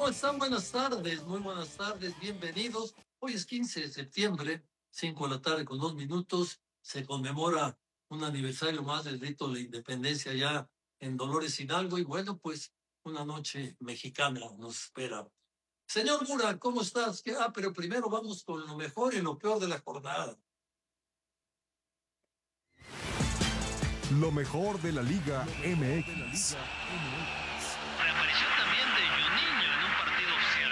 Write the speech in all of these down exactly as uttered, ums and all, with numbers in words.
¿Cómo están? Buenas tardes, muy buenas tardes, bienvenidos. Hoy es quince de septiembre, cinco de la tarde con dos minutos. Se conmemora un aniversario más del grito de la independencia ya en Dolores Hidalgo. Y bueno, pues una noche mexicana nos espera. Señor Mura, ¿cómo estás? Ah, pero primero vamos con lo mejor y lo peor de la jornada. Lo mejor de la Liga M X. Reaparición también de Juninho en un partido oficial,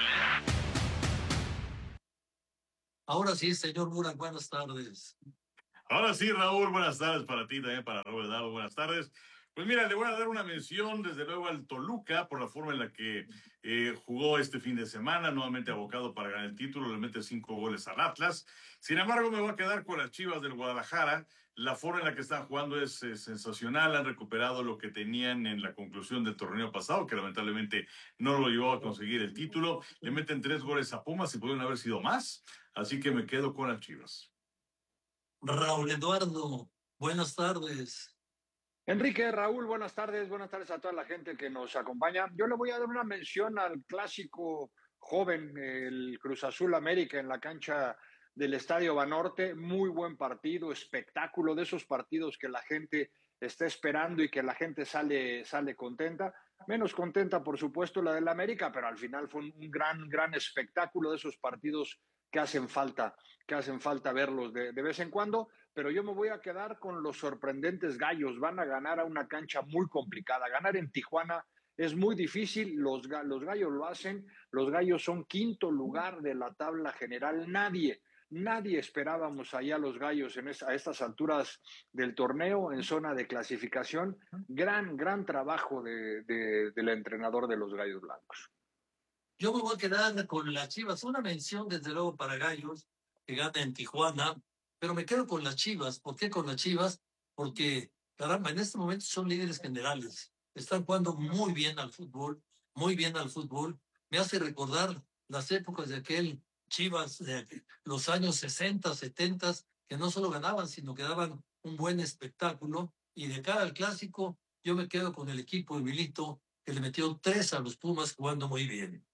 ¿eh? Ahora sí, señor Mura, buenas tardes. Ahora sí, Raúl, buenas tardes para ti, también para Robert Davo, buenas tardes. Pues mira, le voy a dar una mención desde luego al Toluca por la forma en la que eh, jugó este fin de semana, nuevamente abocado para ganar el título, le mete cinco goles al Atlas. Sin embargo, me voy a quedar con las Chivas del Guadalajara. La forma en la que están jugando es eh, sensacional, han recuperado lo que tenían en la conclusión del torneo pasado, que lamentablemente no lo llevó a conseguir el título. Le meten tres goles a Pumas y pudieron haber sido más, así que me quedo con las Chivas. Raúl Eduardo, buenas tardes. Enrique, Raúl, buenas tardes, buenas tardes a toda la gente que nos acompaña. Yo le voy a dar una mención al clásico joven, el Cruz Azul América en la cancha del Estadio Banorte. Muy buen partido, espectáculo, de esos partidos que la gente está esperando y que la gente sale, sale contenta. Menos contenta, por supuesto, la del América, pero al final fue un gran, gran espectáculo de esos partidos que hacen falta, que hacen falta verlos de, de vez en cuando, pero yo me voy a quedar con los sorprendentes Gallos. Van a ganar a una cancha muy complicada. Ganar en Tijuana es muy difícil, los, los Gallos lo hacen, los Gallos son quinto lugar de la tabla general. Nadie, nadie esperábamos allá a los Gallos en esa, a estas alturas del torneo, en zona de clasificación. Gran, gran trabajo de, de, del entrenador de los Gallos Blancos. Yo me voy a quedar con las Chivas. Una mención, desde luego, para Gallos, que gana en Tijuana, pero me quedo con las Chivas. ¿Por qué con las Chivas? Porque, caramba, en este momento son líderes generales. Están jugando muy bien al fútbol, muy bien al fútbol. Me hace recordar las épocas de aquel Chivas de los años sesenta, setenta, que no solo ganaban, sino que daban un buen espectáculo. Y de cara al clásico, yo me quedo con el equipo de Milito, que le metió tres a los Pumas jugando muy bien.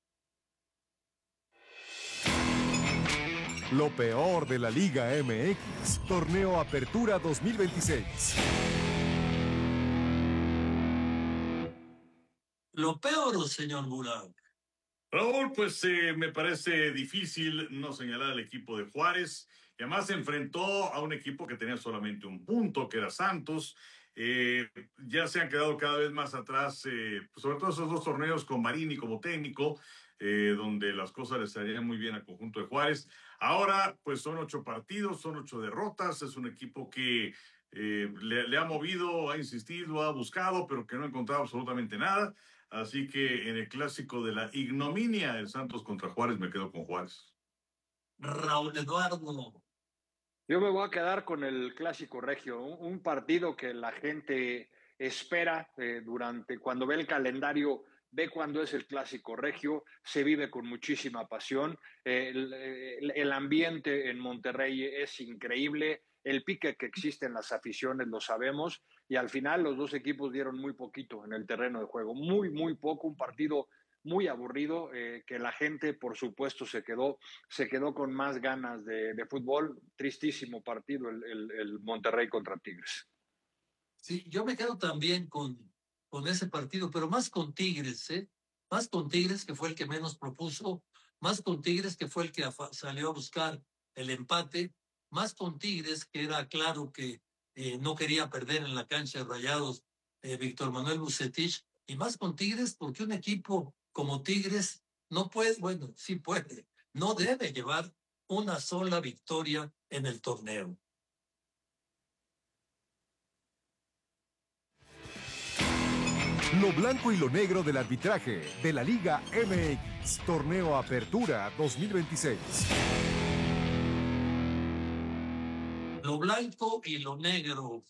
Lo peor de la Liga M X, Torneo Apertura dos mil veintiséis. Lo peor, señor Burak. Raúl, pues eh, me parece difícil no señalar al equipo de Juárez, y además se enfrentó a un equipo que tenía solamente un punto, que era Santos. Eh, ya se han quedado cada vez más atrás, eh, pues sobre todo esos dos torneos con Marini como técnico, eh, donde las cosas les salían muy bien al conjunto de Juárez. Ahora, pues son ocho partidos, son ocho derrotas, es un equipo que eh, le, le ha movido, ha insistido, ha buscado, pero que no ha encontrado absolutamente nada. Así que en el clásico de la ignominia, el Santos contra Juárez, me quedo con Juárez. Raúl Eduardo. Yo me voy a quedar con el clásico regio, un, un partido que la gente espera eh, durante, cuando ve el calendario, ve cuándo es el clásico regio, se vive con muchísima pasión. Eh, el, el, el ambiente en Monterrey es increíble, el pique que existe en las aficiones lo sabemos, y al final los dos equipos dieron muy poquito en el terreno de juego, muy, muy poco, un partido muy aburrido, eh, que la gente, por supuesto, se quedó, se quedó con más ganas de, de fútbol. Tristísimo partido el, el, el Monterrey contra Tigres. Sí, yo me quedo también con, con ese partido, pero más con Tigres, ¿eh? Más con Tigres, que fue el que menos propuso, más con Tigres, que fue el que salió a buscar el empate, más con Tigres, que era claro que eh, no quería perder en la cancha de Rayados eh, Víctor Manuel Bucetich, y más con Tigres, porque un equipo como Tigres no puede, bueno, sí puede, no debe llevar una sola victoria en el torneo. Lo blanco y lo negro del arbitraje de la Liga M X, Torneo Apertura dos mil veintiséis. Lo blanco y lo negro.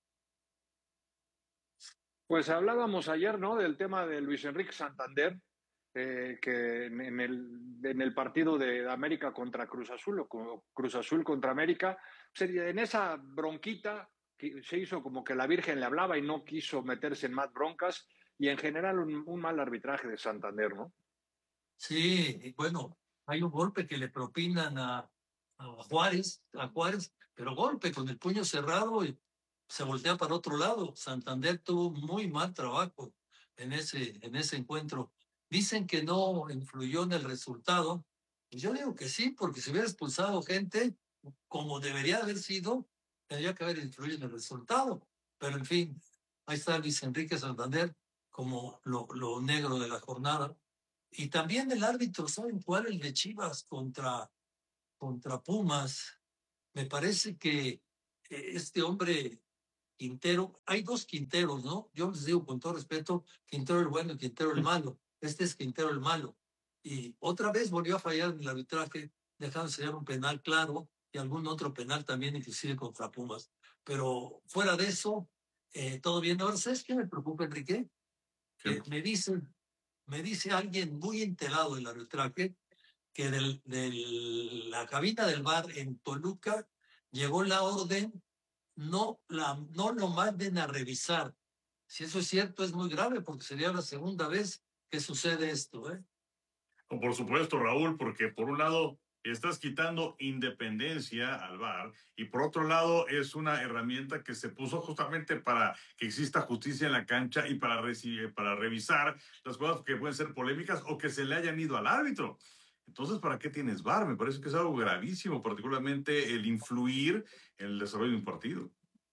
Pues hablábamos ayer, ¿no?, del tema de Luis Enrique Santander, eh, que en el, en el partido de América contra Cruz Azul, o Cruz Azul contra América, en esa bronquita que se hizo como que la Virgen le hablaba y no quiso meterse en más broncas, y en general un, un mal arbitraje de Santander, ¿no? Sí, y bueno, hay un golpe que le propinan a, a Juárez, a Juárez, pero golpe con el puño cerrado y se voltea para otro lado. Santander tuvo muy mal trabajo en ese, en ese encuentro. Dicen que no influyó en el resultado. Y yo digo que sí, porque si hubiera expulsado gente como debería haber sido, tendría que haber influido en el resultado. Pero en fin, ahí está Luis Enrique Santander como lo, lo negro de la jornada. Y también el árbitro, ¿saben cuál? El de Chivas contra, contra Pumas. Me parece que este hombre Quintero, hay dos Quinteros, ¿no? Yo les digo con todo respeto, Quintero el bueno y Quintero el malo. Este es Quintero el malo. Y otra vez volvió a fallar en el arbitraje, dejando de ser un penal claro y algún otro penal también, inclusive contra Pumas. Pero fuera de eso, eh, todo bien. Ahora, ¿sabes qué me preocupa, Enrique? Que me dicen, me dice alguien muy enterado del arbitraje que del, de la cabina del V A R en Toluca llegó la orden, no, la, no lo manden a revisar. Si eso es cierto, es muy grave porque sería la segunda vez que sucede esto, ¿eh? Por supuesto, Raúl, porque por un lado estás quitando independencia al V A R y por otro lado es una herramienta que se puso justamente para que exista justicia en la cancha y para, recibir, para revisar las cosas que pueden ser polémicas o que se le hayan ido al árbitro. Entonces, ¿para qué tienes V A R? Me parece que es algo gravísimo, particularmente el influir en el desarrollo de un partido.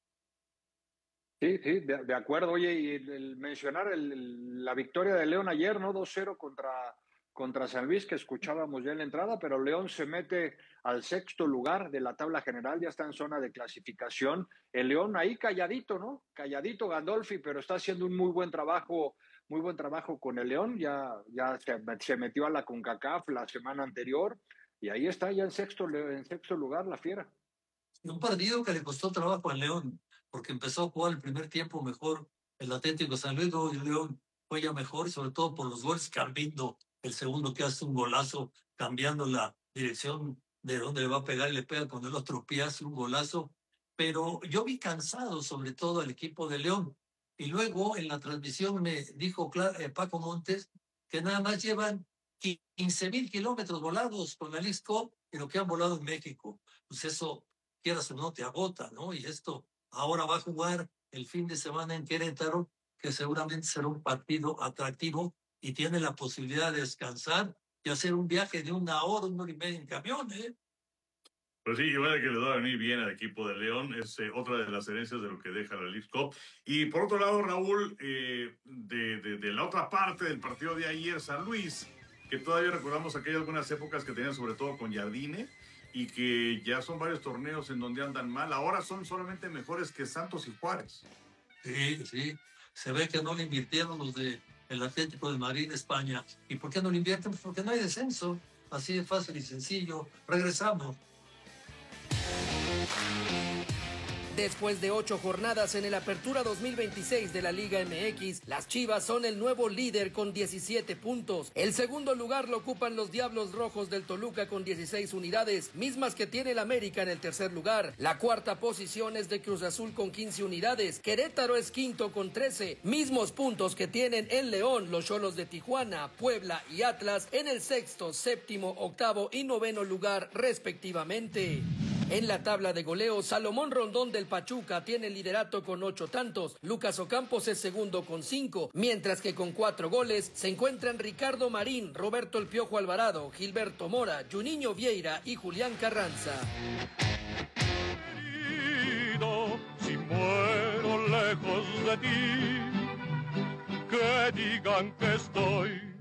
Sí, sí, de, de acuerdo. Oye, y el, el mencionar el, el, la victoria de León ayer, ¿no? dos cero contra, contra San Luis, que escuchábamos ya en la entrada, pero León se mete al sexto lugar de la tabla general, ya está en zona de clasificación. El León ahí calladito, ¿no? Calladito Gandolfi, pero está haciendo un muy buen trabajo, muy buen trabajo con el León. Ya, ya se, se metió a la CONCACAF la semana anterior y ahí está ya en sexto, en sexto lugar la Fiera. Un partido que le costó trabajo al León, porque empezó a jugar el primer tiempo mejor el Atlético San Luis, y el León fue ya mejor, sobre todo por los goles. Carbindo, el segundo que hace un golazo, cambiando la dirección de donde le va a pegar y le pega con el otro pie, hace un golazo. Pero yo vi cansado, sobre todo, al equipo de León. Y luego en la transmisión me dijo eh, Paco Montes que nada más llevan quince mil kilómetros volados con la Leagues Cup y lo que han volado en México. Pues eso, quieras o no, te agota, ¿no? Y esto ahora va a jugar el fin de semana en Querétaro, que seguramente será un partido atractivo y tiene la posibilidad de descansar y hacer un viaje de una hora, una hora y media en camión, ¿eh? Pues sí, igual que le va a venir bien al equipo de León, es eh, otra de las herencias de lo que deja la Leagues Cup. Y por otro lado, Raúl, eh, de, de, de la otra parte del partido de ayer, San Luis, que todavía recordamos aquellas algunas épocas que tenían sobre todo con Jardine, y que ya son varios torneos en donde andan mal, ahora son solamente mejores que Santos y Juárez. Sí, sí, se ve que no le invirtieron los de el Atlético de Madrid de España. ¿Y por qué no le invierten? Pues porque no hay descenso, así de fácil y sencillo. Regresamos. Después de ocho jornadas en el Apertura dos mil veintiséis de la Liga M X, las Chivas son el nuevo líder con diecisiete puntos. El segundo lugar lo ocupan los Diablos Rojos del Toluca con dieciséis unidades, mismas que tiene el América en el tercer lugar. La cuarta posición es de Cruz Azul con quince unidades. Querétaro es quinto con trece, mismos puntos que tienen en León, los Xolos de Tijuana, Puebla y Atlas en el sexto, séptimo, octavo y noveno lugar respectivamente. En la tabla de goleo, Salomón Rondón del Pachuca tiene el liderato con ocho tantos, Lucas Ocampos es segundo con cinco, mientras que con cuatro goles se encuentran Ricardo Marín, Roberto El Piojo Alvarado, Gilberto Mora, Juninho Vieira y Julián Carranza. Si muero lejos de ti, que digan que estoy